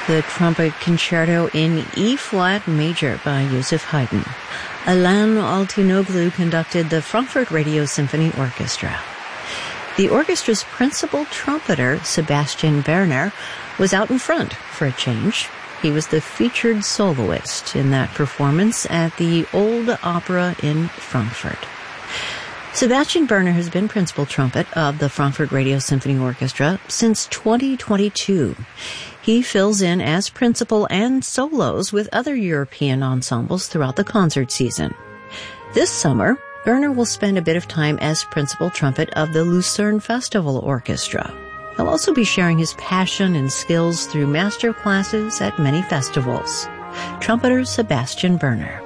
the Trumpet Concerto in E-flat major by Joseph Haydn. Alan Altinoglu conducted the Frankfurt Radio Symphony Orchestra. The orchestra's principal trumpeter, Sebastian Werner, was out in front for a change. He was the featured soloist in that performance at the Old Opera in Frankfurt. Sebastian Werner has been principal trumpet of the Frankfurt Radio Symphony Orchestra since 2022. He fills in as principal and solos with other European ensembles throughout the concert season. This summer, Werner will spend a bit of time as principal trumpet of the Lucerne Festival Orchestra. He'll also be sharing his passion and skills through master classes at many festivals. Trumpeter Sebastian Werner.